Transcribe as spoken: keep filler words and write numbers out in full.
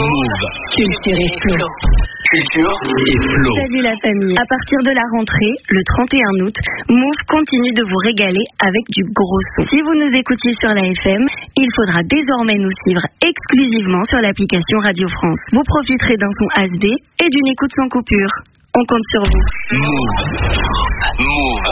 Move. Culture et flow. Culture et flow. Salut la famille. À partir de la rentrée, le trente et un août, Move continue de vous régaler avec du gros son. Si vous nous écoutiez sur la F M, il faudra désormais nous suivre exclusivement sur l'application Radio France. Vous profiterez d'un son H D et d'une écoute sans coupure. On compte sur vous. Move. Move.